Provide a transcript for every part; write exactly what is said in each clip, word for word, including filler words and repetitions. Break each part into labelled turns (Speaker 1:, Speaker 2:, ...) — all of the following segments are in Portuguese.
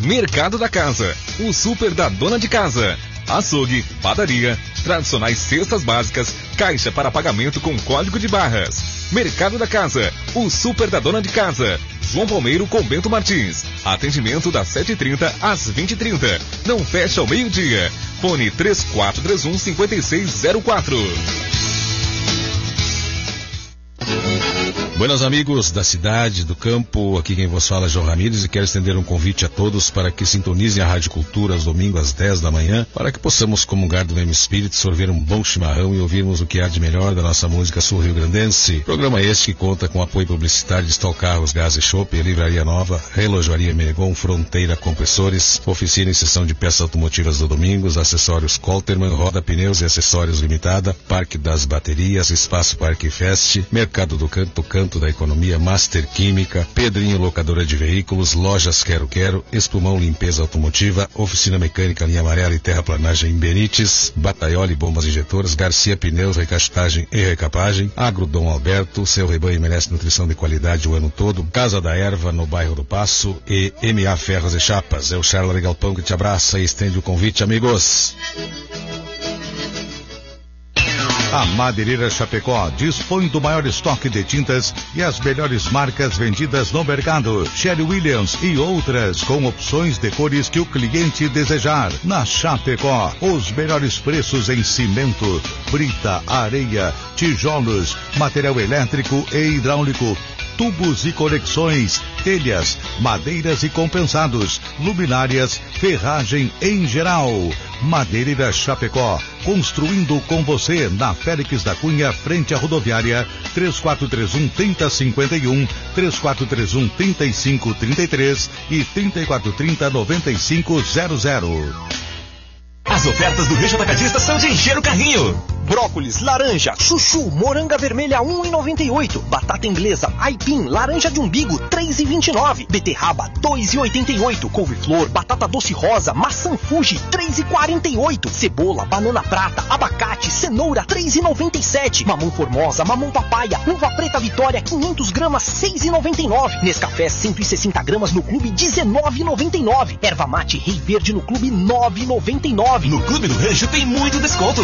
Speaker 1: Mercado da Casa, o super da dona de casa. Açougue, padaria, tradicionais cestas básicas, caixa para pagamento com código de barras. Mercado da Casa, o super da dona de casa. João Palmeiro com Bento Martins. Atendimento das sete e trinta às vinte e trinta. Não fecha ao meio-dia. Fone três quatro três um, cinco seis zero quatro.
Speaker 2: Buenos amigos da cidade, do campo, aqui quem vos fala é João Ramírez e quero estender um convite a todos para que sintonizem a Rádio Cultura aos domingos às dez da manhã, para que possamos comungar do mesmo espírito, sorver um bom chimarrão e ouvirmos o que há de melhor da nossa música sul-rio-grandense. Programa este que conta com apoio publicitário de Stal Carros, Gás e Chopp, Livraria Nova, Relojoaria Menegon, Fronteira Compressores, oficina e sessão de peças automotivas do Domingos, acessórios Colterman, Roda Pneus e Acessórios Limitada, Parque das Baterias, Espaço Parque Fest, Mercado do Canto, Canto da Economia, Master Química, Pedrinho Locadora de Veículos, Lojas Quero Quero, Espumão Limpeza Automotiva, Oficina Mecânica Linha Amarela e Terraplanagem em Benites, Bataioli Bombas Injetoras, Garcia Pneus, Recastagem e Recapagem, Agro Dom Alberto, seu rebanho merece nutrição de qualidade o ano todo, Casa da Erva no bairro do Passo e M A Ferros e Chapas. É o Charla de Galpão que te abraça e estende o convite, amigos.
Speaker 3: A Madeireira Chapecó dispõe do maior estoque de tintas e as melhores marcas vendidas no mercado. Sherry Williams e outras com opções de cores que o cliente desejar. Na Chapecó, os melhores preços em cimento, brita, areia, tijolos, material elétrico e hidráulico, tubos e conexões, telhas, madeiras e compensados, luminárias, ferragem em geral. Madeireira Chapecó, construindo com você na Félix da Cunha, frente à rodoviária, três quatro três um, três zero cinco um, três quatro três um, três cinco três três e três quatro três zero, nove cinco zero zero.
Speaker 4: As ofertas do Rancho Atacadista são de encher o carrinho. Brócolis, laranja, chuchu, moranga vermelha um real e noventa e oito centavos. Batata inglesa, aipim, laranja de umbigo três reais e vinte e nove centavos. Beterraba dois reais e oitenta e oito centavos. Couve-flor, batata doce rosa, maçã Fuji três reais e quarenta e oito centavos. Cebola, banana prata, abacate, cenoura três reais e noventa e sete centavos. Mamão formosa, mamão papaya, uva preta Vitória quinhentas gramas seis reais e noventa e nove centavos. Nescafé cento e sessenta gramas no clube dezenove reais e noventa e nove centavos. Erva mate Rei Verde no clube nove reais e noventa e nove centavos. No Clube do Rancho tem muito desconto.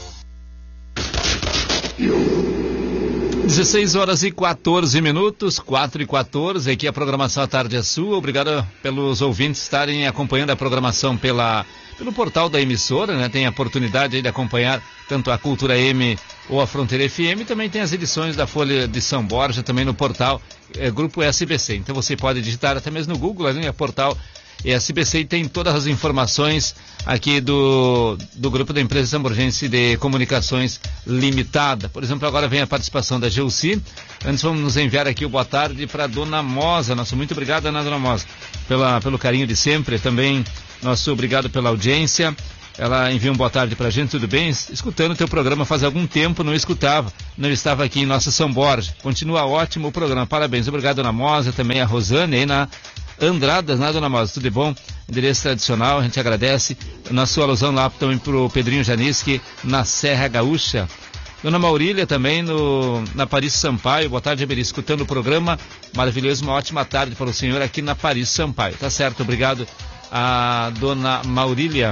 Speaker 5: dezesseis horas e quatorze minutos, quatro e quatorze, aqui a programação à tarde é sua. Obrigado pelos ouvintes estarem acompanhando a programação pela, pelo portal da emissora, né? Tem a oportunidade aí de acompanhar tanto a Cultura M ou a Fronteira F M, também tem as edições da Folha de São Borja, também no portal é, Grupo S B C. Então você pode digitar até mesmo no Google, ali no portal S B C, tem todas as informações aqui do, do grupo da empresa Samborgense de Comunicações Limitada. Por exemplo, agora vem a participação da Geuci. Antes vamos nos enviar aqui o boa tarde para a Dona Mosa. Nosso muito obrigado, Ana Dona Mosa, pela, pelo carinho de sempre. Também nosso obrigado pela audiência. Ela envia um boa tarde pra gente, tudo bem? Escutando o teu programa faz algum tempo, não escutava, não estava aqui em nossa São Borja. Continua ótimo o programa, parabéns. Obrigado, Dona Mosa, também a Rosane aí na Andradas, né, Dona Mosa? Tudo bom? Endereço tradicional, a gente agradece. Nossa alusão lá também pro Pedrinho Janiski, na Serra Gaúcha. Dona Maurília também no, na Paris Sampaio. Boa tarde, Abeli, escutando o programa. Maravilhoso, uma ótima tarde para o senhor aqui na Paris Sampaio. Tá certo, obrigado a Dona Maurília.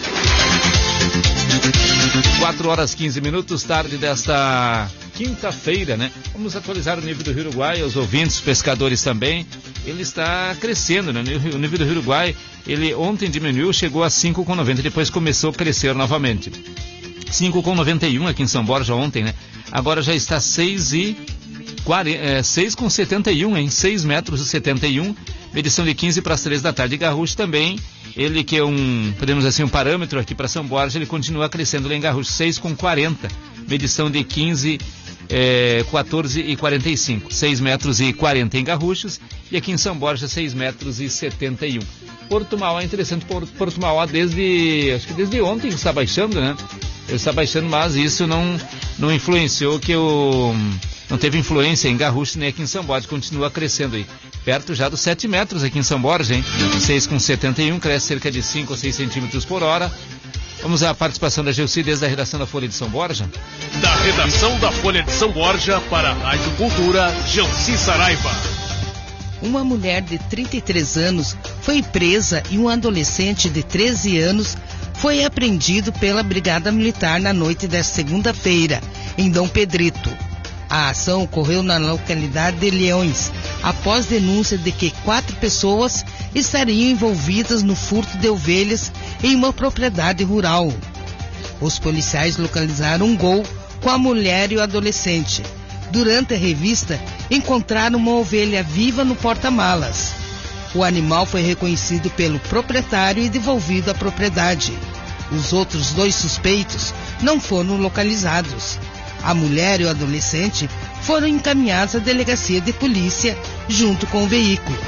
Speaker 5: quatro horas e quinze minutos, tarde desta quinta-feira, né? Vamos atualizar o nível do Rio Uruguai, os ouvintes, os pescadores também. Ele está crescendo, né? O nível do Rio Uruguai, ele ontem diminuiu, chegou a cinco vírgula noventa, depois começou a crescer novamente. cinco vírgula noventa e um aqui em São Borja ontem, né? Agora já está seis vírgula setenta e um, em seis metros e setenta e um, medição de quinze para as três da tarde. Garrucho também, ele que é um, podemos dizer assim, um parâmetro aqui para São Borja, ele continua crescendo lá em Garrucho, seis vírgula quarenta, medição de quinze, é, quatorze e quarenta e cinco, seis metros e quarenta em Garruchos, e aqui em São Borja seis metros e setenta e um. Porto Mauá é interessante, Porto Mauá desde, acho que desde ontem está baixando, né? Ele está baixando, mas isso não, não influenciou que o, não teve influência em Garruchos nem aqui em São Borja, continua crescendo aí, perto já dos sete metros aqui em São Borja, hein? seis vírgula setenta e um, cresce cerca de cinco ou seis centímetros por hora. Vamos à participação da Geuci desde a redação da Folha de São Borja.
Speaker 6: Da redação da Folha de São Borja para a Rádio Cultura, Geuci Saraiva. uma mulher de trinta e três anos foi presa e um adolescente de treze anos foi apreendido pela Brigada Militar na noite desta segunda-feira, em Dom Pedrito. A ação ocorreu na localidade de Leões, após denúncia de que quatro pessoas estariam envolvidas no furto de ovelhas em uma propriedade rural. Os policiais localizaram um Gol com a mulher e o adolescente. Durante a revista, encontraram uma ovelha viva no porta-malas. O animal foi reconhecido pelo proprietário e devolvido à propriedade. Os outros dois suspeitos não foram localizados. A mulher e o adolescente foram encaminhados à delegacia de polícia junto com o veículo.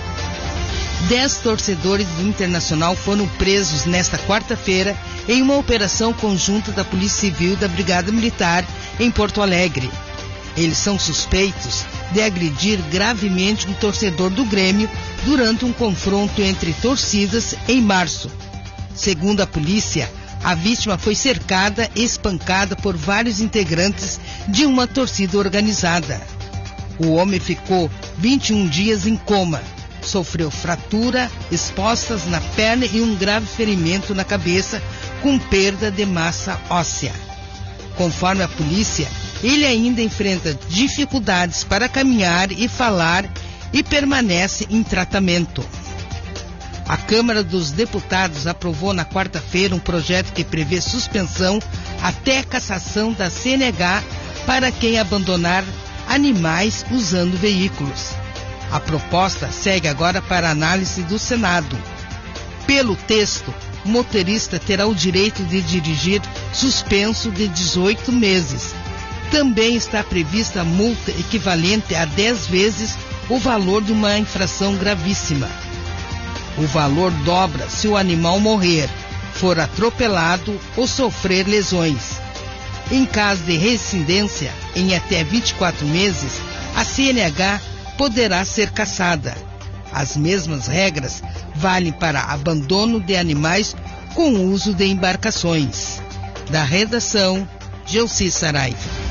Speaker 6: Dez torcedores do Internacional foram presos nesta quarta-feira em uma operação conjunta da Polícia Civil e da Brigada Militar em Porto Alegre. Eles são suspeitos de agredir gravemente um torcedor do Grêmio durante um confronto entre torcidas em março. Segundo a polícia, a vítima foi cercada e espancada por vários integrantes de uma torcida organizada. O homem ficou vinte e um dias em coma, sofreu fratura, expostas na perna e um grave ferimento na cabeça com perda de massa óssea. Conforme a polícia, ele ainda enfrenta dificuldades para caminhar e falar e permanece em tratamento. A Câmara dos Deputados aprovou na quarta-feira um projeto que prevê suspensão até a cassação da C N H para quem abandonar animais usando veículos. A proposta segue agora para análise do Senado. Pelo texto, o motorista terá o direito de dirigir suspenso de dezoito meses. Também está prevista multa equivalente a dez vezes o valor de uma infração gravíssima. O valor dobra se o animal morrer, for atropelado ou sofrer lesões. Em caso de reincidência, em até vinte e quatro meses, a C N H poderá ser cassada. As mesmas regras valem para abandono de animais com uso de embarcações. Da redação, Gelsi Saraiva.